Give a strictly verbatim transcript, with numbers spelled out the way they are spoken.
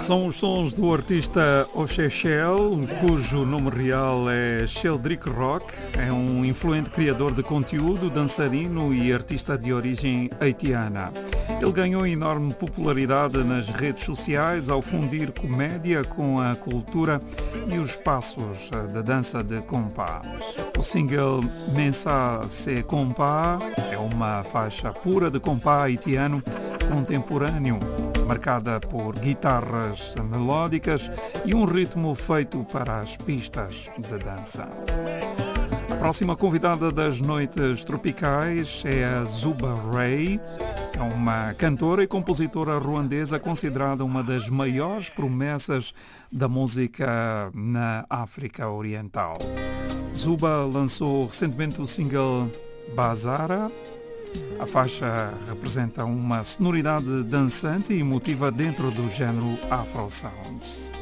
São os sons do artista Oxexel, cujo nome real é Sheldrick Rock. É um influente criador de conteúdo, dançarino e artista de origem haitiana. Ele ganhou enorme popularidade nas redes sociais ao fundir comédia com a cultura e os passos da dança de compas. O single Mensa Se Compa é uma faixa pura de compa haitiano contemporâneo, marcada por guitarras melódicas e um ritmo feito para as pistas de dança. A próxima convidada das noites tropicais é a Zuba Ray, é uma cantora e compositora ruandesa considerada uma das maiores promessas da música na África Oriental. Zuba lançou recentemente o single Bazara. A faixa representa uma sonoridade dançante e emotiva dentro do género Afro Sounds.